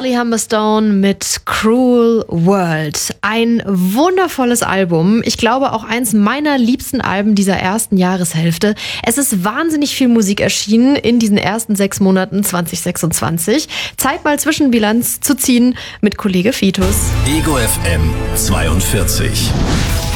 Molly Humberstone mit Cruel World. Ein wundervolles Album. Ich glaube auch eins meiner liebsten Alben dieser ersten Jahreshälfte. Es ist wahnsinnig viel Musik erschienen in diesen ersten 6 Monaten 2026. Zeit mal Zwischenbilanz zu ziehen mit Kollege Fitus. Ego FM 42.